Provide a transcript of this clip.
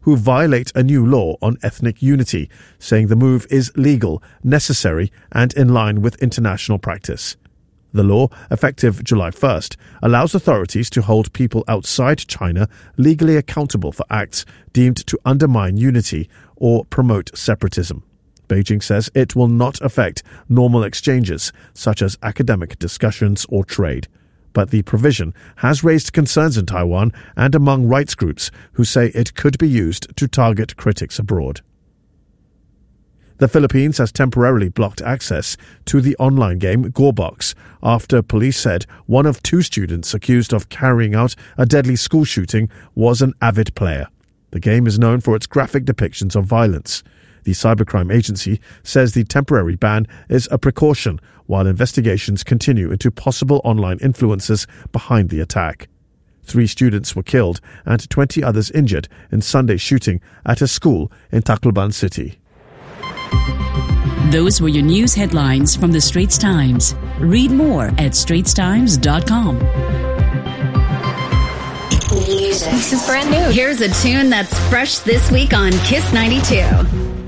who violate a new law on ethnic unity, saying the move is legal, necessary, and in line with international practice. The law, effective July 1st, allows authorities to hold people outside China legally accountable for acts deemed to undermine unity or promote separatism. Beijing says it will not affect normal exchanges, such as academic discussions or trade. But the provision has raised concerns in Taiwan and among rights groups who say it could be used to target critics abroad. The Philippines has temporarily blocked access to the online game Gorebox after police said one of 2 students accused of carrying out a deadly school shooting was an avid player. The game is known for its graphic depictions of violence. The cybercrime agency says the temporary ban is a precaution while investigations continue into possible online influences behind the attack. 3 students were killed and 20 others injured in Sunday's shooting at a school in Tacloban City. Those were your news headlines from the Straits Times. Read more at straitstimes.com. This is brand new. Here's a tune that's fresh this week on Kiss 92.